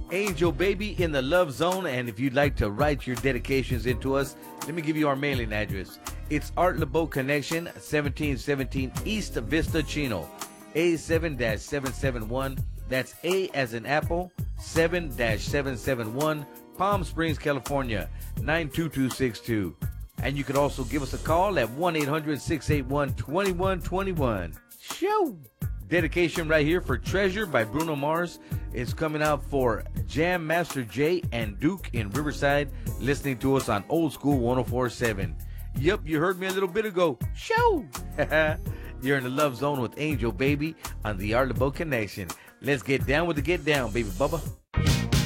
Angel Baby in the Love Zone. And if you'd like to write your dedications into us, let me give you our mailing address. It's Art LeBeau Connection, 1717 East Vista Chino, A7-771. That's A as in Apple, 7-771, Palm Springs, California, 92262. And you can also give us a call at 1-800-681-2121. Show! Dedication right here for Treasure by Bruno Mars. It's coming out for Jam Master Jay and Duke in Riverside, listening to us on Old School 104.7. Yep, you heard me a little bit ago. Show! You're in the Love Zone with Angel Baby on the Art LeBeau Connection. Let's get down with the get down, baby Bubba.